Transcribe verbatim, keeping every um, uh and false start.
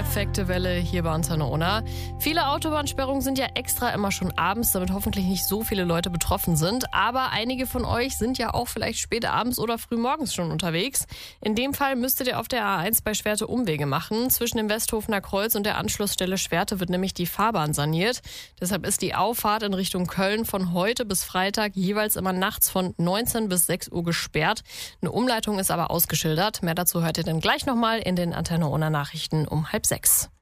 Perfekte Welle hier bei Antenne Unna. Viele Autobahnsperrungen sind ja extra immer schon abends, damit hoffentlich nicht so viele Leute betroffen sind. Aber einige von euch sind ja auch vielleicht spät abends oder früh morgens schon unterwegs. In dem Fall müsstet ihr auf der A eins bei Schwerte Umwege machen. Zwischen dem Westhofener Kreuz und der Anschlussstelle Schwerte wird nämlich die Fahrbahn saniert. Deshalb ist die Auffahrt in Richtung Köln von heute bis Freitag jeweils immer nachts von neunzehn bis sechs Uhr gesperrt. Eine Umleitung ist aber ausgeschildert. Mehr dazu hört ihr dann gleich nochmal in den Antenne Unna Nachrichten um halb sechs.